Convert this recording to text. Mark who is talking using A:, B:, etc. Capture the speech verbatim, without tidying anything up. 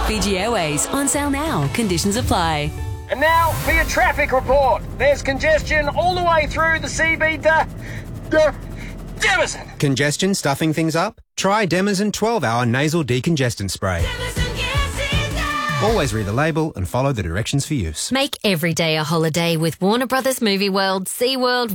A: Fiji Airways, on sale now. Conditions apply.
B: And now for your traffic report. There's congestion all the way through the C B to... to Demison.
C: Congestion stuffing things up? Try Demison twelve hour nasal decongestant spray. Always read the label and follow the directions for use.
D: Make every day a holiday with Warner Brothers Movie World, SeaWorld,